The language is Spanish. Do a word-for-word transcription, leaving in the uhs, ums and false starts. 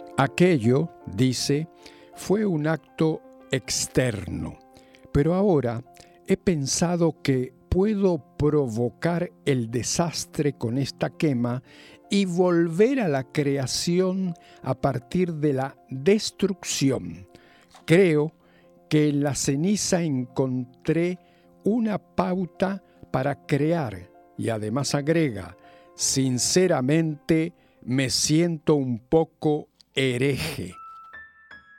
Aquello, dice, fue un acto externo, pero ahora he pensado que puedo provocar el desastre con esta quema y volver a la creación a partir de la destrucción. Creo que en la ceniza encontré una pauta para crear y además agrega, sinceramente me siento un poco hereje.